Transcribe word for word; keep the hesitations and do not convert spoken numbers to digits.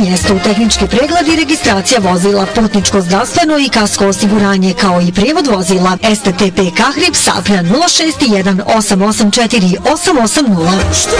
mjestu, tehnički pregled i registracija vozila, putničko zdravstveno i kasko osiguranje, kao i prijevod vozila. S T T P Kahrib, Safra nula šest jedan osam osam četiri osam osam nula.